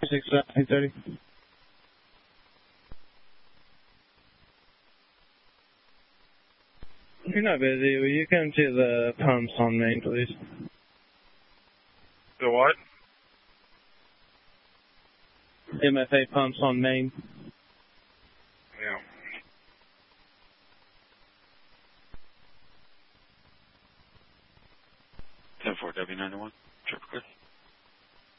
6:30. You're not busy. Will you come to the pumps on Main, please? The what? MFA pumps on Main. Yeah. 10-4 W91. Trip request.